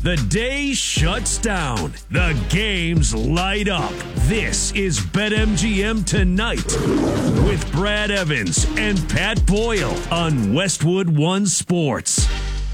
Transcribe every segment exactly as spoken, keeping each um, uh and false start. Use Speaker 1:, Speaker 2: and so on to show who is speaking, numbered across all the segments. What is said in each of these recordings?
Speaker 1: The day shuts down. The games light up. This is BetMGM Tonight with Brad Evans and Pat Boyle on Westwood One Sports.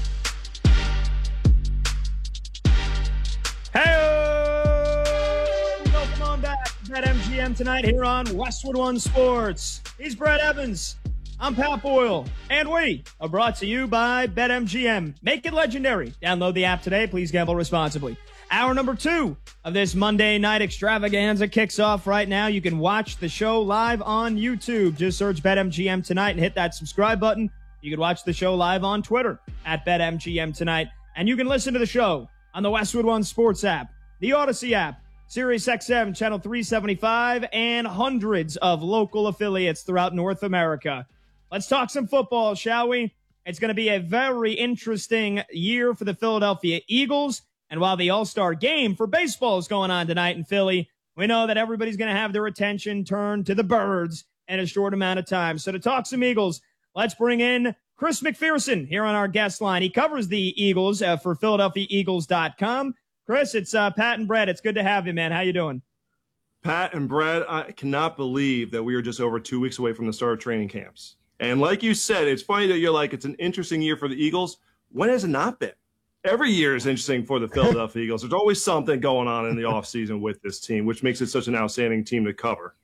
Speaker 2: Hey, welcome on back to BetMGM Tonight here on Westwood One Sports. He's Brad Evans. I'm Pat Boyle, and we are brought to you by BetMGM. Make it legendary. Download the app today. Please gamble responsibly. Hour number two of this Monday night extravaganza kicks off right now. You can watch the show live on YouTube. Just search BetMGM Tonight and hit that subscribe button. You can watch the show live on Twitter at BetMGM Tonight. And you can listen to the show on the Westwood One Sports app, the Odyssey app, Sirius X M, Channel three seventy-five, and hundreds of local affiliates throughout North America. Let's talk some football, shall we? It's going to be a very interesting year for the Philadelphia Eagles. And while the All-Star game for baseball is going on tonight in Philly, we know that everybody's going to have their attention turned to the Birds in a short amount of time. So to talk some Eagles, let's bring in Chris McPherson here on our guest line. He covers the Eagles uh, for Philadelphia Eagles dot com. Chris, it's uh, Pat and Brad. It's good to have you, man. How you doing?
Speaker 3: Pat and Brad, I cannot believe that we are just over two weeks away from the start of training camps. And like you said, it's funny that you're like, it's an interesting year for the Eagles. When has it not been? Every year is interesting for the Philadelphia Eagles. There's always something going on in the offseason with this team, which makes it such an outstanding team to cover.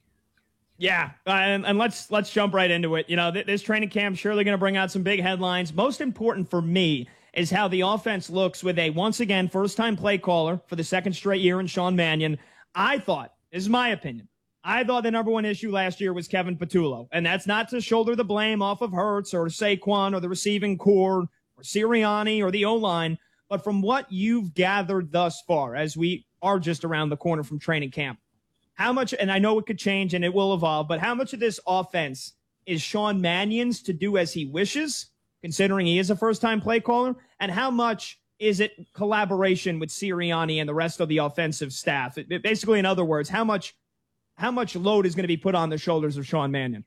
Speaker 2: Yeah, uh, and, and let's let's jump right into it. You know, th- this training camp surely going to bring out some big headlines. Most important for me is how the offense looks with a, once again, first-time play caller for the second straight year in Sean Mannion. I thought, this is my opinion, I thought the number one issue last year was Kevin Patullo, and that's not to shoulder the blame off of Hurts or Saquon or the receiving core or Sirianni or the O-line, but from what you've gathered thus far, as we are just around the corner from training camp, how much, and I know it could change and it will evolve, but how much of this offense is Sean Mannion's to do as he wishes, considering he is a first-time play caller, and how much is it collaboration with Sirianni and the rest of the offensive staff? It, it, basically, in other words, how much How much load is going to be put on the shoulders of Sean Mannion?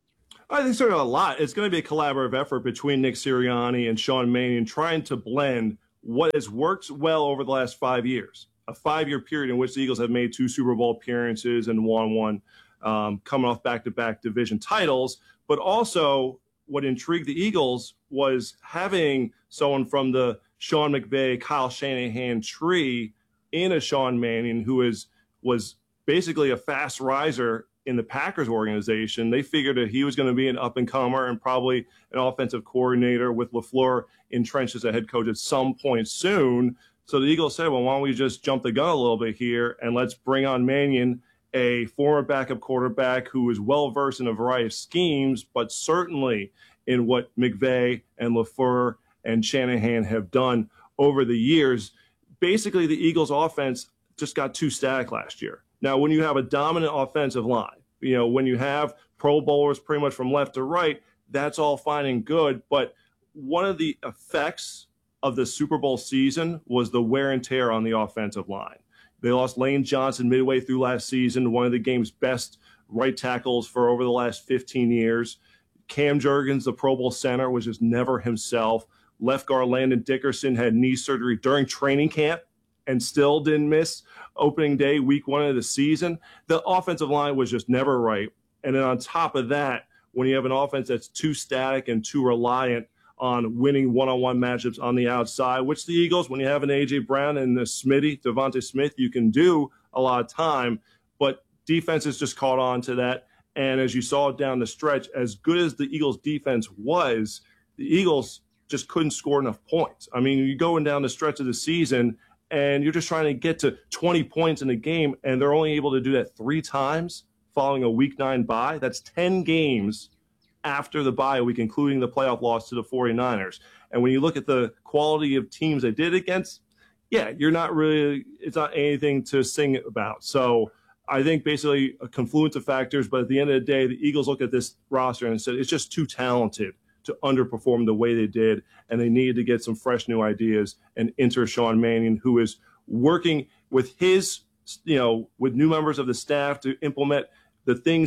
Speaker 3: I think sort of a lot. It's going to be a collaborative effort between Nick Sirianni and Sean Mannion trying to blend what has worked well over the last five years, a five-year period in which the Eagles have made two Super Bowl appearances and won one, um, coming off back-to-back division titles. But also what intrigued the Eagles was having someone from the Sean McVay, Kyle Shanahan tree in a Sean Mannion who is was – basically a fast riser in the Packers organization. They figured that he was going to be an up-and-comer and probably an offensive coordinator with LaFleur entrenched as a head coach at some point soon. So the Eagles said, well, why don't we just jump the gun a little bit here and let's bring on Mannion, a former backup quarterback who is well-versed in a variety of schemes, but certainly in what McVay and LaFleur and Shanahan have done over the years. Basically, the Eagles' offense just got too static last year. Now, when you have a dominant offensive line, you know, when you have Pro Bowlers pretty much from left to right, that's all fine and good. But one of the effects of the Super Bowl season was the wear and tear on the offensive line. They lost Lane Johnson midway through last season, one of the game's best right tackles for over the last fifteen years. Cam Jurgens, the Pro Bowl center, was just never himself. Left guard Landon Dickerson had knee surgery during training camp and still didn't miss opening day, week one of the season. The offensive line was just never right. And then on top of that, when you have an offense that's too static and too reliant on winning one-on-one matchups on the outside, which the Eagles, when you have an A J. Brown and the Smitty, Devontae Smith, you can do a lot of time. But defenses just caught on to that. And as you saw down the stretch, as good as the Eagles' defense was, the Eagles just couldn't score enough points. I mean, you're going down the stretch of the season, and you're just trying to get to twenty points in a game, and they're only able to do that three times following a week nine bye. That's ten games after the bye week, including the playoff loss to the 49ers. And when you look at the quality of teams they did against, yeah, you're not really – it's not anything to sing about. So I think basically a confluence of factors, but at the end of the day, the Eagles looked at this roster and said it's just too talented to underperform the way they did, and they needed to get some fresh new ideas and enter Sean Mannion, who is working with his, you know, with new members of the staff to implement the things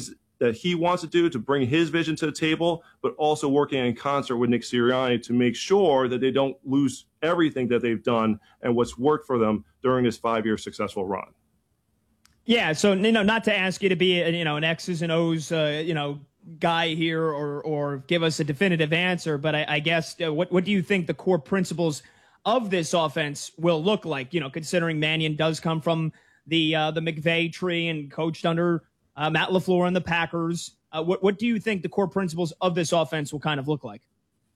Speaker 3: that he wants to do to bring his vision to the table, but also working in concert with Nick Sirianni to make sure that they don't lose everything that they've done and what's worked for them during this five-year successful run.
Speaker 2: Yeah, so you know, not to ask you to be a, you know an X's and O's uh, you know guy here or or give us a definitive answer, but I, I guess uh, what what do you think the core principles of this offense will look like? You know, considering Mannion does come from the uh, the McVay tree and coached under uh, Matt LaFleur and the Packers. Uh, what what do you think the core principles of this offense will kind of look like?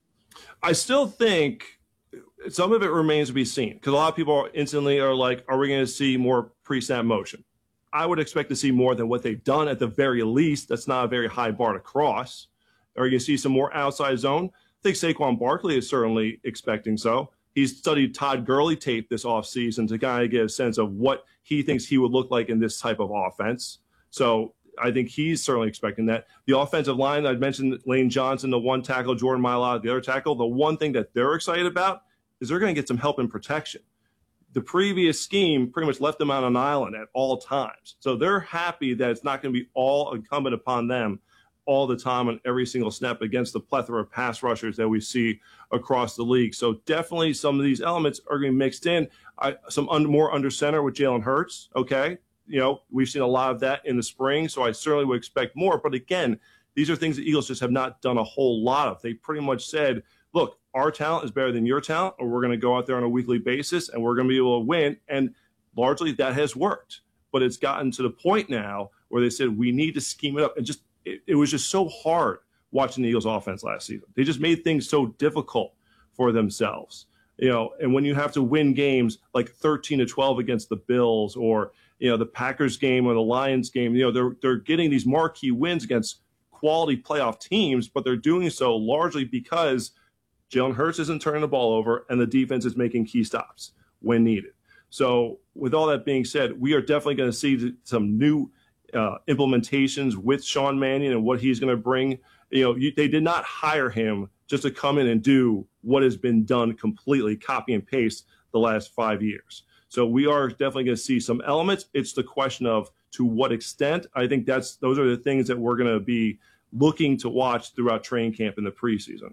Speaker 3: I still think some of it remains to be seen because a lot of people instantly are like, "Are we going to see more pre-snap motion?" I would expect to see more than what they've done at the very least. That's not a very high bar to cross. Are you going to see some more outside zone? I think Saquon Barkley is certainly expecting so. He's studied Todd Gurley tape this offseason to kind of get a sense of what he thinks he would look like in this type of offense. So I think he's certainly expecting that. The offensive line, I'd mentioned Lane Johnson, the one tackle, Jordan Mailata, the other tackle. The one thing that they're excited about is they're going to get some help in protection. The previous scheme pretty much left them on an island at all times. So they're happy that it's not going to be all incumbent upon them all the time on every single snap against the plethora of pass rushers that we see across the league. So definitely some of these elements are going to be mixed in. I, some un, more under center with Jalen Hurts, okay? You know, we've seen a lot of that in the spring, so I certainly would expect more. But again, these are things that Eagles just have not done a whole lot of. They pretty much said, look, our talent is better than your talent, or we're going to go out there on a weekly basis and we're going to be able to win. And largely that has worked. But it's gotten to the point now where they said we need to scheme it up. And just it, it was just so hard watching the Eagles offense last season. They just made things so difficult for themselves. You know, and when you have to win games like thirteen to twelve against the Bills or, you know, the Packers game or the Lions game, you know, they're they're getting these marquee wins against quality playoff teams, but they're doing so largely because Jalen Hurts isn't turning the ball over, and the defense is making key stops when needed. So with all that being said, we are definitely going to see some new uh, implementations with Sean Mannion and what he's going to bring. You know, you, they did not hire him just to come in and do what has been done completely, copy and paste the last five years. So we are definitely going to see some elements. It's the question of to what extent. I think that's those are the things that we're going to be looking to watch throughout training camp in the preseason.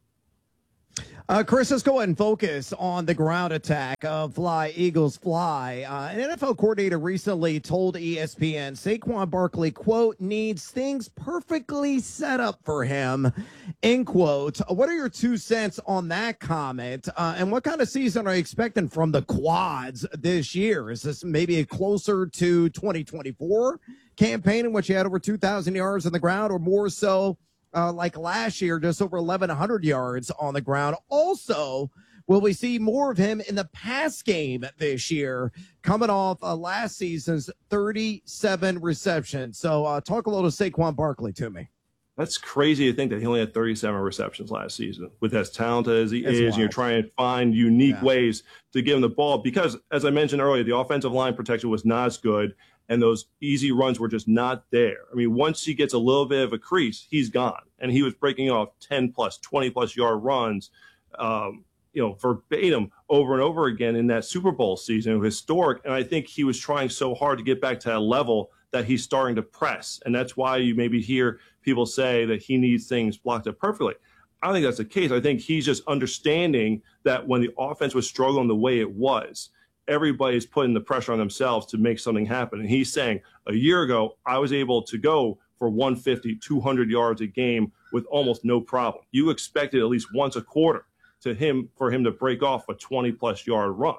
Speaker 4: Uh, Chris, let's go ahead and focus on the ground attack of Fly, Eagles Fly. Uh, an N F L coordinator recently told E S P N Saquon Barkley, quote, needs things perfectly set up for him, end quote. What are your two cents on that comment? Uh, and what kind of season are you expecting from the quads this year? Is this maybe a closer to twenty twenty-four campaign in which you had over two thousand yards on the ground, or more so Uh, like last year, just over eleven hundred yards on the ground? Also, will we see more of him in the pass game this year, coming off uh, last season's thirty-seven receptions? So uh, talk a little Saquon Barkley to me.
Speaker 3: That's crazy to think that he only had thirty-seven receptions last season. With as talented as he That's is, wild. And you're trying to find unique yeah. ways to give him the ball because, as I mentioned earlier, the offensive line protection was not as good, and those easy runs were just not there. I mean, once he gets a little bit of a crease, he's gone. And he was breaking off ten-plus, twenty-plus yard runs, um, you know, verbatim over and over again in that Super Bowl season, historic. And I think he was trying so hard to get back to that level that he's starting to press. And that's why you maybe hear people say that he needs things blocked up perfectly. I don't think that's the case. I think he's just understanding that when the offense was struggling the way it was, everybody's putting the pressure on themselves to make something happen. And he's saying, a year ago, I was able to go for one fifty, two hundred yards a game with almost no problem. You expected at least once a quarter to him for him to break off a twenty-plus yard run.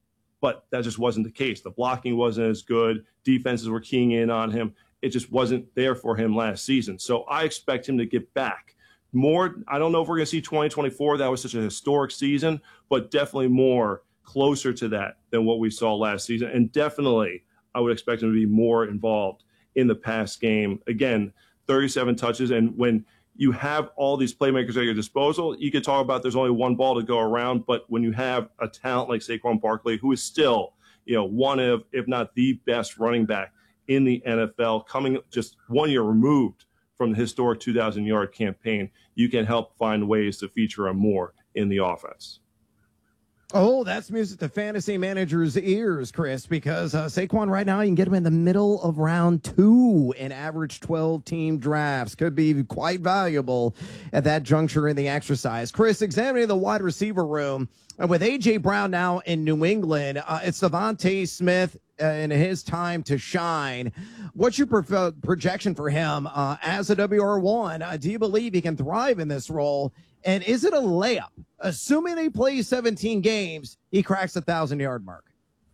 Speaker 3: But that just wasn't the case. The blocking wasn't as good. Defenses were keying in on him. It just wasn't there for him last season. So I expect him to get back. More, I don't know if we're going to see twenty twenty-four. That was such a historic season, but definitely more closer to that than what we saw last season. And definitely, I would expect him to be more involved in the pass game. Again, thirty-seven touches. And when you have all these playmakers at your disposal, you could talk about there's only one ball to go around. But when you have a talent like Saquon Barkley, who is still, you know, one of, if not the best running back in the N F L, coming just one year removed from the historic two thousand yard campaign, you can help find ways to feature him more in the offense.
Speaker 4: Oh, that's music to fantasy managers' ears, Chris, because uh, Saquon right now, you can get him in the middle of round two in average twelve-team drafts. Could be quite valuable at that juncture in the exercise. Chris, examining the wide receiver room, and with A J. Brown now in New England, uh, it's Devontae Smith uh, in his time to shine. What's your pro- projection for him uh, as a W R one? Uh, do you believe he can thrive in this role? And is it a layup? Assuming he plays seventeen games, he cracks the thousand-yard mark.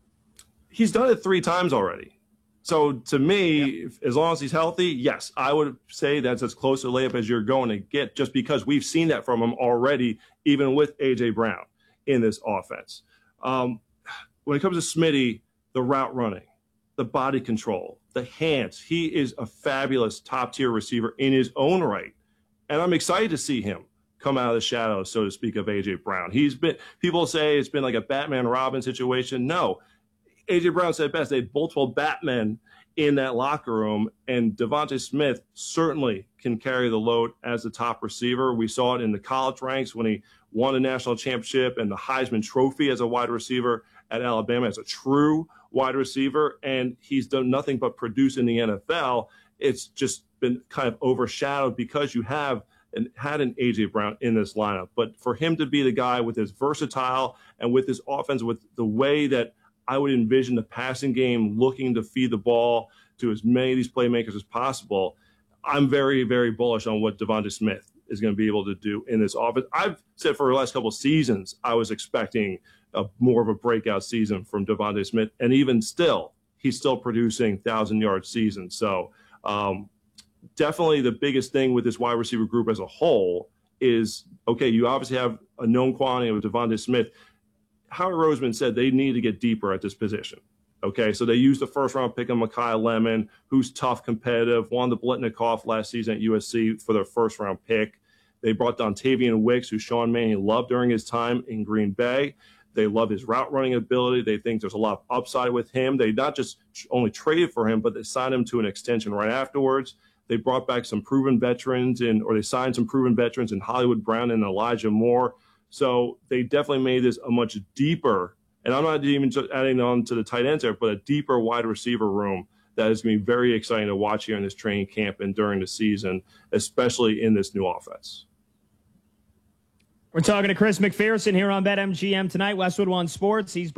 Speaker 3: He's done it three times already. So to me, yep. if, as long as he's healthy, yes, I would say that's as close to a layup as you're going to get, just because we've seen that from him already, even with A J. Brown in this offense. Um, when it comes to Smitty, the route running, the body control, the hands, he is a fabulous top-tier receiver in his own right. And I'm excited to see him come out of the shadows, so to speak, of A J. Brown. He's been, people say it's been like a Batman Robin situation. No, A J. Brown said best. They had multiple Batmen in that locker room, and Devontae Smith certainly can carry the load as the top receiver. We saw it in the college ranks when he won a national championship and the Heisman Trophy as a wide receiver at Alabama, as a true wide receiver, and he's done nothing but produce in the N F L. It's just been kind of overshadowed because you have and had an A J. Brown in this lineup. But for him to be the guy with his versatile and with his offense, with the way that I would envision the passing game looking to feed the ball to as many of these playmakers as possible, I'm very, very bullish on what Devontae Smith is going to be able to do in this offense. I've said for the last couple of seasons, I was expecting a, more of a breakout season from Devontae Smith. And even still, he's still producing thousand-yard seasons. So, um, definitely the biggest thing with this wide receiver group as a whole is, okay, you obviously have a known quantity of Devontae Smith. Howard Roseman said they need to get deeper at this position. Okay, so they used the first round pick of Mekhi Lemon, who's tough, competitive, won the Blitnikoff last season at U S C for their first round pick. They brought Dontavian Wicks, who Sean Mannion loved during his time in Green Bay. They love his route running ability. They think there's a lot of upside with him. They not just only traded for him, but they signed him to an extension right afterwards. They brought back some proven veterans, in, or they signed some proven veterans in Hollywood Brown and Elijah Moore. So they definitely made this a much deeper, and I'm not even just adding on to the tight ends there, but a deeper wide receiver room that is going to be very exciting to watch here in this training camp and during the season, especially in this new offense.
Speaker 2: We're talking to Chris McPherson here on BetMGM tonight, Westwood One Sports. He's